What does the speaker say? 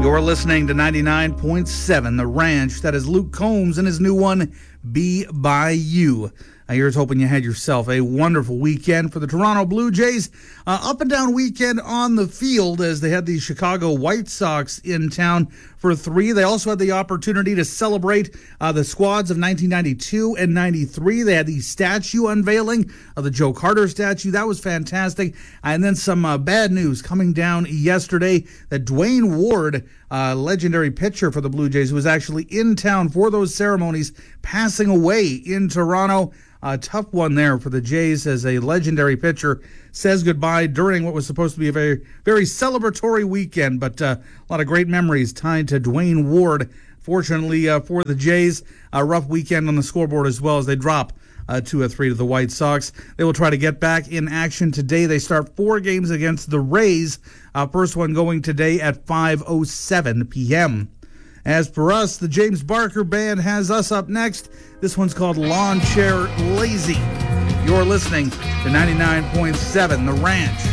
You're listening to 99.7 The Ranch. That is Luke Combs and his new one, Be By You. Here's hoping you had yourself a wonderful weekend for the Toronto Blue Jays. Up and down weekend on the field as they had the Chicago White Sox in town for 3. They also had the opportunity to celebrate the squads of 1992 and 93. They had the statue unveiling of the Joe Carter statue. That was fantastic. And then some bad news coming down yesterday that Dwayne Ward, legendary pitcher for the Blue Jays, who was actually in town for those ceremonies, passing away in Toronto. A tough one there for the Jays as a legendary pitcher says goodbye during what was supposed to be a very, very celebratory weekend, but a lot of great memories tied to Dwayne Ward. Fortunately for the Jays, a rough weekend on the scoreboard as well as they drop 2-3 to the White Sox. They will try to get back in action today. They start 4 games against the Rays. First one going today at 5:07 p.m. As for us, the James Barker Band has us up next. This one's called Lawn Chair Lazy. You're listening to 99.7 The Ranch.